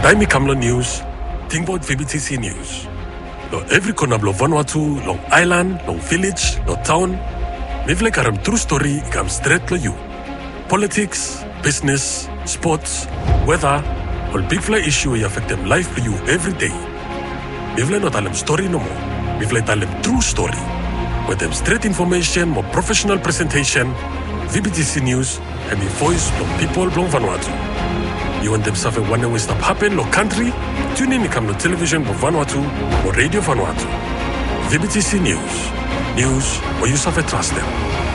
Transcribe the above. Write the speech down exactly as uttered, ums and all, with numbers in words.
Daimi Kamlo News, Tingboard V B T C News. Lo every corner blo Vanuatu, long island, long village, lo town. Mivle karam true story ikam straight lo you. Politics, business, sports, weather, all big fly issue will affect them life for you every day. Mivle not alem story no more. Mivle talem true story. With them straight information, more professional presentation, V B T C News, and the voice from people from Vanuatu. You want them suffer one way stop happen, no country? Tune in, come no television for Vanuatu or radio Vanuatu. V B T C News. News where you suffer trust them.